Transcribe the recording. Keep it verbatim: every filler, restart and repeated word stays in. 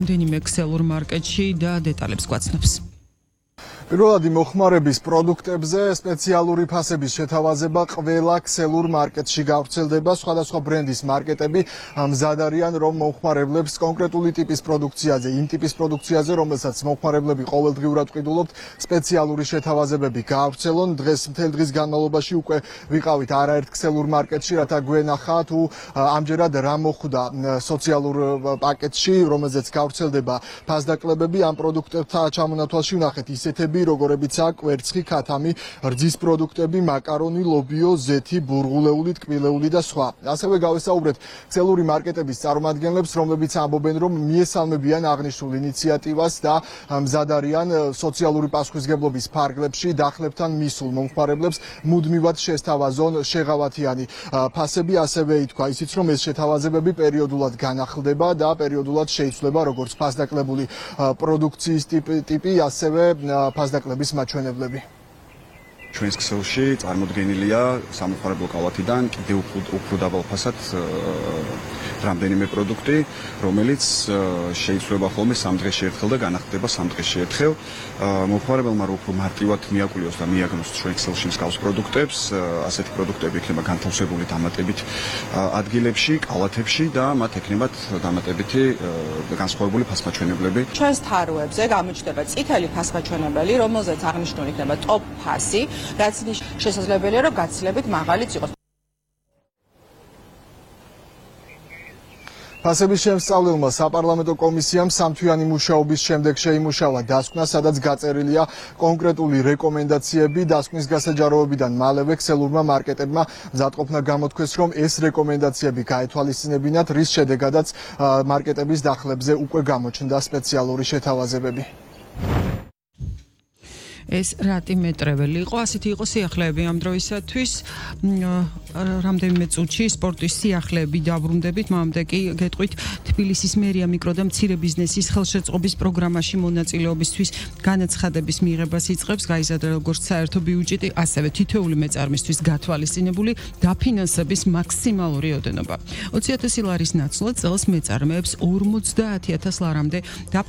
რამდენიმე ქსელურ მარკეტში და დეტალებს გვაცნობს. პირველადი მოხმარების პროდუქტებზე სპეციალური ფასების შეთავაზება ყველა ქსელურ მარკეტში გავრცელდება. სხვადასხვა ბრენდის მარკეტები მზად არიან, რომ მომხმარებლებს კონკრეტული ტიპის პროდუქციაზე, იმ ტიპის პროდუქციაზე, რომელსაც მომხმარებლები ყოველდღიურად ყიდულობთ, სპეციალური შეთავაზებები გაავრცელონ. დღეს მთელ დღის განმავლობაში უკვე ვიყავით არაერთ ქსელურ მარკეტში, რათა გვენახა თუ ამჯერად რა მოხვდა სოციალურ პაკეტში, რომელზეც გავრცელდება ფასდაკლებები. ამ პროდუქტებთან ჩამონათვალში ვნახეთ ისეთები, როგორებიცაა კვერცხი, ქათამი, რძის პროდუქტები, მაკარონი, ლობიო, ზეთი, ბურღულეული, ტკბილეული და სხვა. ასევე გავესაუბრეთ ქსელური მარკეტების წარმომადგენლებს, რომლებიც ამბობენ, რომ მიესალმებიან აღნიშნულ ინიციატივას და მზად არიან სოციალური პასუხისმგებლობის ფარგლებში დახლებთან მისულ მომხმარებლებს მუდმივად შესთავაზონ შეღავათიანი ფასები. ასევე ითქვა ისიც, რომ ეს შეთავაზებები პერიოდულად განახლდება და პერიოდულად შეიცვლება როგორც ფასდაკლებული პროდუქციის ტიპი, ასევე ფასდაკლების მაჩვენებლები. ჩვენს ქსელში წარმოდგენილია სამომხმარებლო კალათიდან კიდევ უფრო დაბალ ფასად რამდენიმე პროდუქტი, რომელიც შეიცვლება ხოლმე სამ დღეში ერთხელ და განახლდება სამ დღეში ერთხელ. მომხმარებელმა რო უფრო მარტივად მიაკვლიოს და მიაგნოს ჩვენ ქსელში მსგავს პროდუქტებს, ასეთი პროდუქტები იქნება განთავსებული დამატებით ადგილებში, კალათებში და მათ ექნებათ დამატებითი განსხვავებული ფასმაჩვენებლები. ჩვენს თაროებზე გამოჩნდება წითელი ფასმაჩვენებელი, რომელზეც აღნიშნული იქნება ტოპ ფასი, რაც შესაძლებელია, რომ გაცილებით მაღალიც იყოს. ფასების შემსწავლელმა საპარლამენტო კომისიამ სამთვიანი მუშაობის შემდეგ შეიმუშავა დასკვნა, სადაც გაწერილია კონკრეტული რეკომენდაციები. დასკვნის გასაჯაროებიდან მალევე ქსელურმა მარკეტებმა მზადყოფნა გამოთქვეს, რომ ეს რეკომენდაციები გაეთვალისწინებინათ, რის შედეგადაც მარკეტების დახლებზე უკვე გამოჩნდა სპეციალური შეთავაზებები. ეს რატი მეტრეველი იყო, ასეთი იყო სიახლეები ამ დროისათვის. რამდენიმე წუთში სპორტის სიახლეები დაბრუნდებით, მამამდე კი გეტყვით თბილისის მერია მიკრო და მცირე ბიზნესის ხელშეწყობის პროგრამაში მონაწილეობისთვის განაცხადების მიღებას იწყებს, გაიზარდა როგორც საერთო ბიუჯეტი, ასევე თითოეული მეწარმისთვის გათვალისწინებული დაფინანსების მაქსიმალური ოდენობა. ოცი ათასი ლარის ნაცვლად წელს მეწარმეებს ორმოცდაათი ათას ლარამდე